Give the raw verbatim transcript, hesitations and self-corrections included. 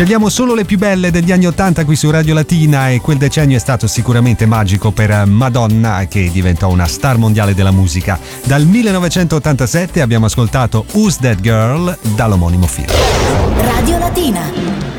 Scegliamo solo le più belle degli anni ottanta qui su Radio Latina, e quel decennio è stato sicuramente magico per Madonna, che diventò una star mondiale della musica. Dal millenovecentottantasette abbiamo ascoltato Who's That Girl dall'omonimo film. Radio Latina.